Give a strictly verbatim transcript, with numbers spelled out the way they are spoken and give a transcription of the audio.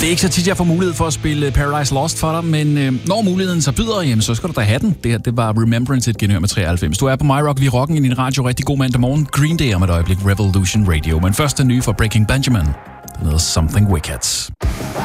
Det er ikke så tit, jeg får mulighed for at spille Paradise Lost for dig, men øh, når muligheden så byder, jamen, så skal du da have den. Det her, det var Remembrance, et genhør med treoghalvfems. Du er på MyRock, vi rocken i din radio. Rigtig god mandag morgen. Green Day om et øjeblik, Revolution Radio. Men først den nye fra Breaking Benjamin. Den hedder Something Wicked.